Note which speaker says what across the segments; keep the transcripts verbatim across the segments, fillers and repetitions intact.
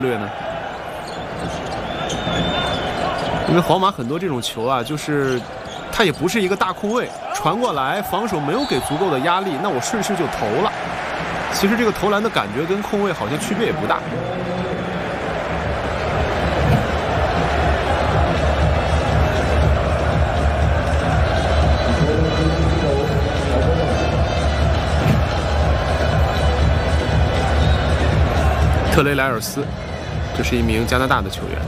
Speaker 1: 略呢？因为皇马很多这种球啊，就是它也不是一个大空位，传过来防守没有给足够的压力，那我顺势就投了。其实这个投篮的感觉跟空位好像区别也不大。特雷莱尔斯，这是一名加拿大的球员。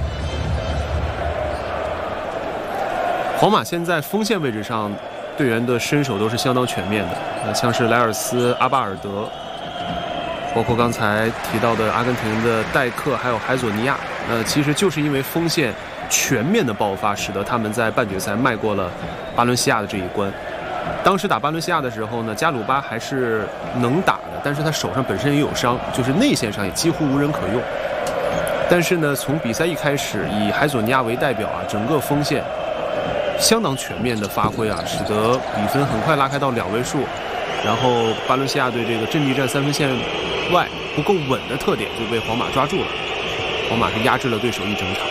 Speaker 1: 皇马现在锋线位置上队员的身手都是相当全面的，呃，像是莱尔斯、阿巴尔德，包括刚才提到的阿根廷的戴克，还有海佐尼亚。呃，其实就是因为锋线全面的爆发，使得他们在半决赛迈过了巴伦西亚的这一关。当时打巴伦西亚的时候呢，加鲁巴还是能打的，但是他手上本身也有伤，就是内线上也几乎无人可用。但是呢，从比赛一开始，以海佐尼亚为代表啊，整个锋线相当全面的发挥啊，使得比分很快拉开到两位数。然后巴伦西亚队这个阵地战三分线外不够稳的特点就被皇马抓住了，皇马是压制了对手一整场。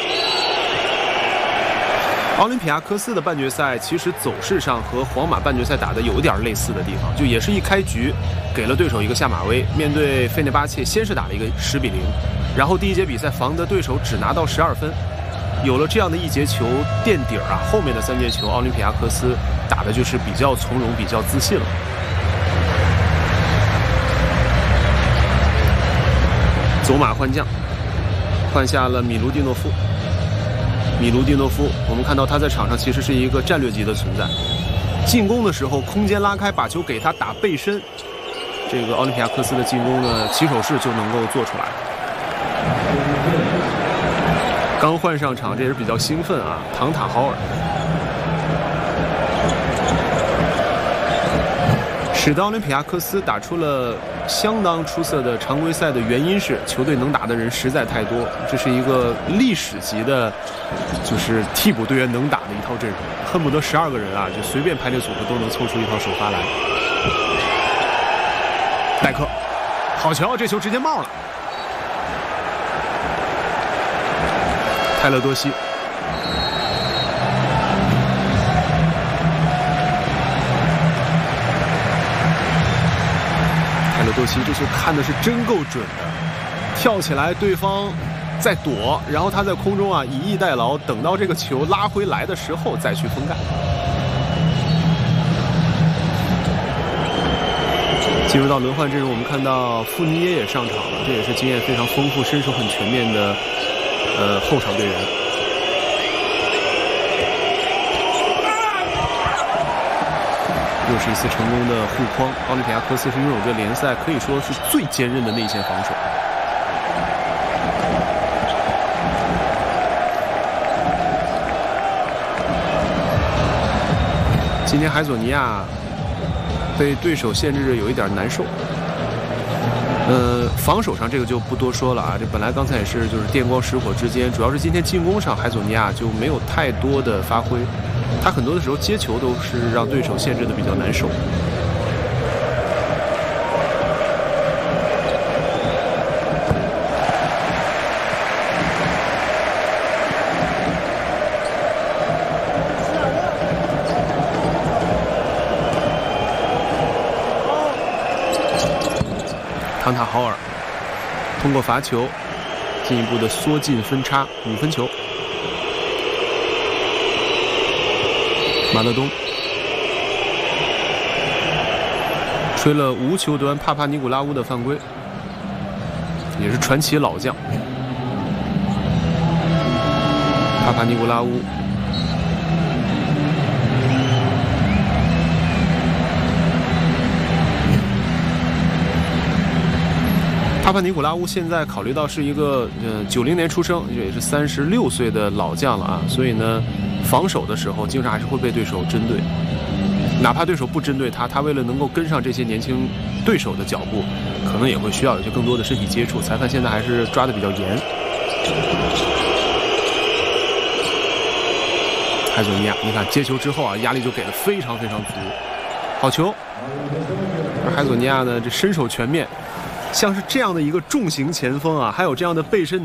Speaker 1: 奥林匹亚科斯的半决赛其实走势上和皇马半决赛打的有点类似的地方，就也是一开局给了对手一个下马威，面对费内巴切先是打了一个十比零，然后第一节比赛防得对手只拿到十二分，有了这样的一节球垫底儿啊，后面的三节球奥林匹亚科斯打的就是比较从容、比较自信了。走马换将，换下了米卢蒂诺夫。米卢蒂诺夫，我们看到他在场上其实是一个战略级的存在。进攻的时候，空间拉开，把球给他打背身，这个奥林匹亚科斯的进攻呢，起手式就能够做出来。刚换上场，这也是比较兴奋啊，唐塔豪尔。使得奥林匹亚科斯打出了相当出色的常规赛的原因是球队能打的人实在太多，这是一个历史级的，就是替补队员能打的一套阵容，恨不得十二个人啊，就随便排列组合都能凑出一套首发来。戴克，好球，这球直接冒了。泰勒多西。多西这球看的是真够准的，跳起来对方在躲，然后他在空中啊以逸待劳，等到这个球拉回来的时候再去封盖。进入到轮换阵容，我们看到富尼耶也上场了，这也是经验非常丰富、身手很全面的呃后场队员。又是一次成功的护框，奥林匹亚科斯是拥有着联赛可以说是最坚韧的内线防守。今天海佐尼亚被对手限制着有一点难受。呃，防守上这个就不多说了啊，这本来刚才也是就是电光石火之间，主要是今天进攻上海佐尼亚就没有太多的发挥。他很多的时候接球都是让对手限制的比较难受。唐塔豪尔通过罚球进一步的缩进分差，五分球。马勒东吹了无球端帕帕尼古拉乌的犯规，也是传奇老将帕帕尼古拉乌。帕帕尼古拉乌现在考虑到是一个呃九零年出生，也是三十六岁的老将了啊，所以呢，防守的时候经常还是会被对手针对，哪怕对手不针对他，他为了能够跟上这些年轻对手的脚步，可能也会需要有些更多的身体接触。裁判现在还是抓得比较严。海佐尼亚，你看接球之后啊，压力就给得非常非常足，好球。而海佐尼亚呢，这身手全面， 像是这样的一个重型前锋啊，还有这样的背身